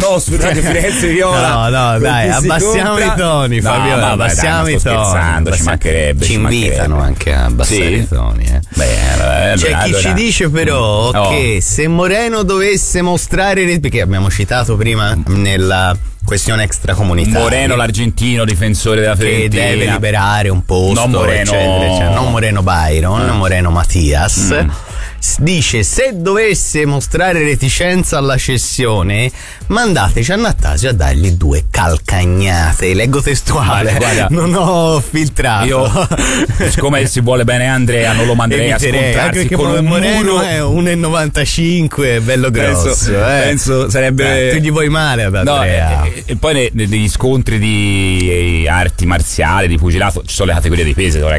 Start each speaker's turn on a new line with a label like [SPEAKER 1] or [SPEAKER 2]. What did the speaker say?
[SPEAKER 1] no su Radio Firenze Viola.
[SPEAKER 2] No, dai, abbassiamo i toni, Fabiola, abbassiamo i toni.
[SPEAKER 1] Scherzando, ci mancherebbe.
[SPEAKER 2] Ci invitano anche a abbassare i toni. C'è chi ci dice però che se Moreno dovesse mostrare, perché abbiamo citato prima nella questione extracomunitaria,
[SPEAKER 1] Moreno l'argentino difensore della Fiorentina,
[SPEAKER 2] che deve liberare un posto,
[SPEAKER 1] non Moreno,
[SPEAKER 2] eccetera. Non Moreno Byron, Moreno Mattias. Dice: se dovesse mostrare reticenza alla cessione, mandateci a Nattasio a dargli 2 calcagnate. Leggo testuale,
[SPEAKER 1] guarda,
[SPEAKER 2] non ho filtrato.
[SPEAKER 1] Io, siccome si vuole bene Andrea, non lo manderei a scontrarsi con un
[SPEAKER 2] Moreno
[SPEAKER 1] muro.
[SPEAKER 2] è 1,95, bello grosso.
[SPEAKER 1] Penso sarebbe.
[SPEAKER 2] Tu gli vuoi male ad Andrea.
[SPEAKER 1] E poi negli scontri di arti marziali, di pugilato, ci sono le categorie di peso, ragazzi.